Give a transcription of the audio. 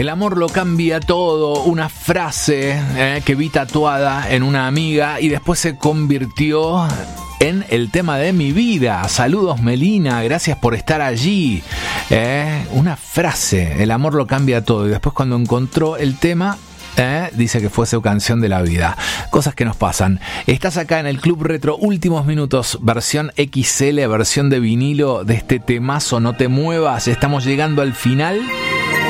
El amor lo cambia todo, una frase que vi tatuada en una amiga y después se convirtió en el tema de mi vida. Saludos, Melina, gracias por estar allí. Una frase, el amor lo cambia todo. Y después cuando encontró el tema, dice que fue su canción de la vida. Cosas que nos pasan. Estás acá en el Club Retro, últimos minutos, versión XL, versión de vinilo de este temazo, No te muevas. Estamos llegando al final.